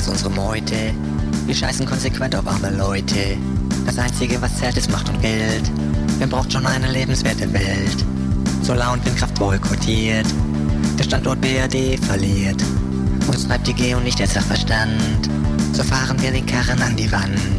ist unsere Meute. Wir scheißen konsequent auf arme Leute. Das Einzige, was zählt, ist Macht und Geld. Wer braucht schon eine lebenswerte Welt? Solar- und Windkraft boykottiert. Der Standort BRD verliert. Uns treibt die Geo nicht der Sachverstand. So fahren wir den Karren an die Wand.